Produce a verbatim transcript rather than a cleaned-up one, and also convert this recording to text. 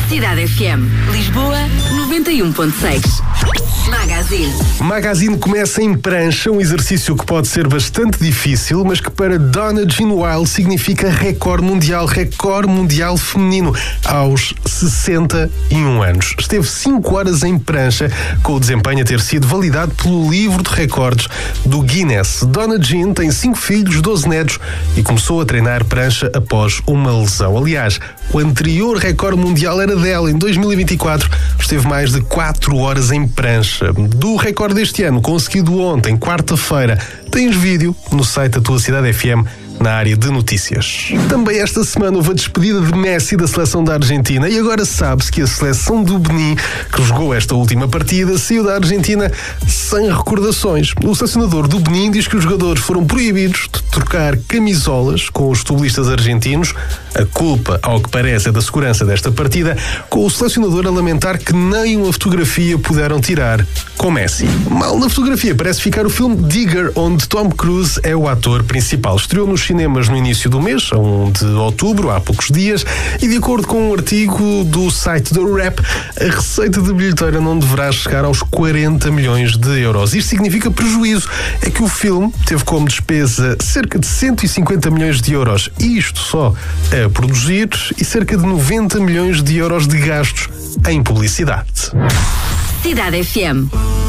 Cidade F M. Lisboa, noventa e um ponto seis. Magazine. Magazine começa em prancha, um exercício que pode ser bastante difícil, mas que para Donna Jean Wild significa recorde mundial, recorde mundial feminino, aos sessenta e um anos. Esteve cinco horas em prancha, com o desempenho a ter sido validado pelo livro de recordes do Guinness. Donna Jean tem cinco filhos, doze netos e começou a treinar prancha após uma lesão. Aliás, o anterior recorde mundial era dela. Em dois mil e vinte e quatro, esteve mais de quatro horas em prancha. Do recorde deste ano, conseguido ontem, quarta-feira, tens vídeo no site da tua Cidade F M, na área de notícias. Também esta semana houve a despedida de Messi da seleção da Argentina e agora sabe-se que a seleção do Benin, que jogou esta última partida, saiu da Argentina sem recordações. O selecionador do Benin diz que os jogadores foram proibidos de trocar camisolas com os futebolistas argentinos. A culpa, ao que parece, é da segurança desta partida, com o selecionador a lamentar que nem uma fotografia puderam tirar com Messi. Mal na fotografia parece ficar o filme Digger, onde Tom Cruise é o ator principal. Estreou nos cinemas no início do mês, a primeiro de outubro, há poucos dias, e de acordo com um artigo do site da Rap, a receita de bilheteira não deverá chegar aos quarenta milhões de euros. Isto significa prejuízo. É que o filme teve como despesa cerca de cento e cinquenta milhões de euros, isto só a produzir, e cerca de noventa milhões de euros de gastos em publicidade. Cidade F M.